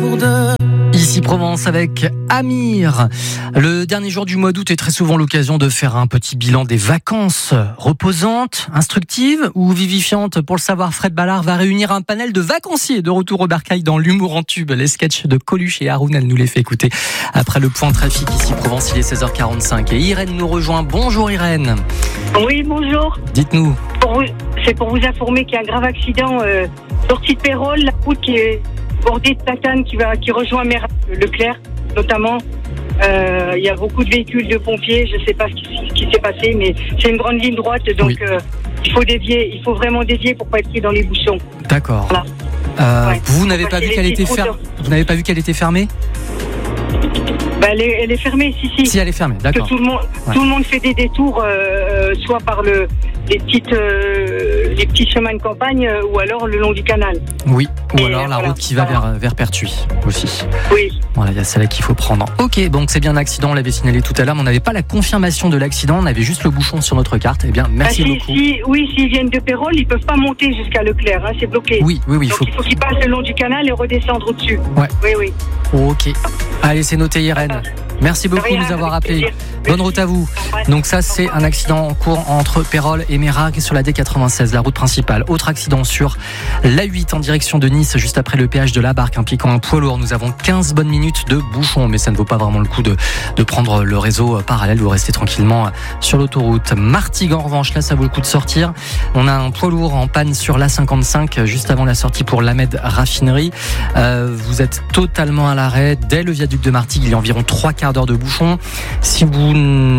lourde. Ici Provence avec Amir. Le dernier jour du mois d'août est très souvent l'occasion de faire un petit bilan des vacances. Reposantes, instructives ou vivifiantes? Pour le savoir, Fred Ballard va réunir un panel de vacanciers de retour au bercail dans l'humour en tube. Les sketchs de Coluche et Haroun, elle nous les fait écouter après le point trafic. Ici Provence, il est 16h45 et Irène nous rejoint. Bonjour Irène. Oui, bonjour. Dites-nous. C'est pour vous informer qu'il y a un grave accident sortie de Pérol, la route qui est bordée de tatanes qui rejoint Leclerc notamment. Il y a beaucoup de véhicules de pompiers, je ne sais pas ce qui s'est passé, mais c'est une grande ligne droite, donc oui. Il faut dévier, il faut vraiment dévier pour pas être pris dans les bouchons. D'accord. Voilà. Vous n'avez pas vu qu'elle était fermée? Vous n'avez pas vu qu'elle était fermée? Elle est fermée, si. Si, elle est fermée, d'accord. Tout le monde fait des détours, soit par les petits chemins de campagne, ou alors le long du canal. Oui, ou alors la route qui va vers Pertuis aussi. Oui. Voilà, il y a celle-là qu'il faut prendre. Ok, donc c'est bien un accident, on l'avait signalé tout à l'heure, mais on n'avait pas la confirmation de l'accident, on avait juste le bouchon sur notre carte. Eh bien, merci beaucoup. S'ils viennent de Pérol, ils ne peuvent pas monter jusqu'à Leclerc, c'est bloqué. Oui. Donc il faut qu'ils passent le long du canal et redescendre au-dessus. Ouais. Oui. Ok. Allez, c'est noté, Irène. Merci beaucoup de nous avoir appelés. Bonne route à vous. Donc ça, c'est un accident en cours entre Pérol et Mérac sur la D96, la route principale. Autre accident sur l'A8 en direction de Nice, juste après le péage de la Barque, impliquant un poids lourd. Nous avons 15 bonnes minutes de bouchon, mais ça ne vaut pas vraiment le coup de prendre le réseau parallèle. Vous restez tranquillement sur l'autoroute. Martigues, en revanche, là, ça vaut le coup de sortir. On a un poids lourd en panne sur l'A55, juste avant la sortie pour l'Ahmed Raffinerie. Vous êtes totalement à l'arrêt. Dès le viaduc de Martigues, il y a environ 3 quarts d'heure de bouchon. Si vous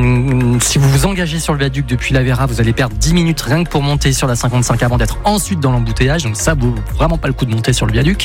vous engagez sur le viaduc depuis la Vera, vous allez perdre 10 minutes rien que pour monter sur la 55 avant d'être ensuite dans l'embouteillage. Donc ça vaut vraiment pas le coup de monter sur le viaduc.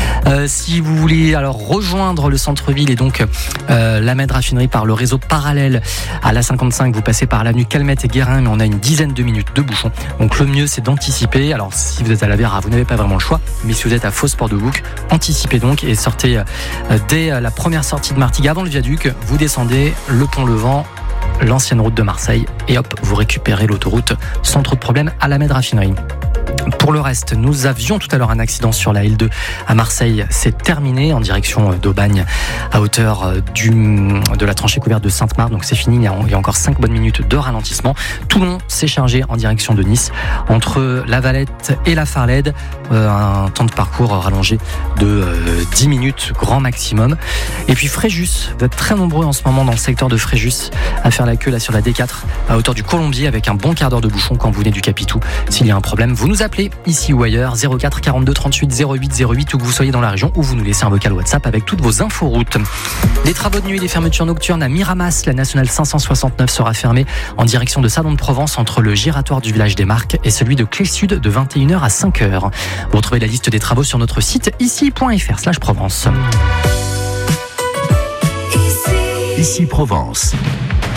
Si vous voulez alors rejoindre le centre-ville et donc l'Ahmed Raffinerie par le réseau parallèle à la 55, vous passez par l'avenue Calmette et Guérin, mais on a une dizaine de minutes de bouchon. Donc le mieux, c'est d'anticiper. Alors si vous êtes à la Vera, vous n'avez pas vraiment le choix, mais si vous êtes à Fos-Port-de-Bouc, anticipez donc et sortez dès la première sortie de Martigues avant le viaduc. Vous descendez le pont Levant, l'ancienne route de Marseille, et hop, vous récupérez l'autoroute sans trop de problèmes à l'Ahmed Raffinerie. Pour le reste, nous avions tout à l'heure un accident sur la L2 à Marseille. C'est terminé en direction d'Aubagne à hauteur de la tranchée couverte de Sainte-Marthe. Donc c'est fini, il y a encore 5 bonnes minutes de ralentissement. Toulon s'est chargé en direction de Nice entre la Valette et la Farlède. Un temps de parcours rallongé de 10 minutes grand maximum. Et puis Fréjus, vous êtes très nombreux en ce moment dans le secteur de Fréjus à faire la queue là sur la D4 à hauteur du Colombier avec un bon quart d'heure de bouchon quand vous venez du Capitou. S'il y a un problème, vous nous appelez ici ou ailleurs 04 42 38 08 08 ou que vous soyez dans la région, ou vous nous laissez un vocal WhatsApp avec toutes vos infos routes. Les travaux de nuit et les fermetures nocturnes à Miramas, la nationale 569 sera fermée en direction de Salon de Provence entre le giratoire du village des Marques et celui de Clé Sud de 21h à 5h. Vous retrouvez la liste des travaux sur notre site ici.fr/Provence. Ici Provence.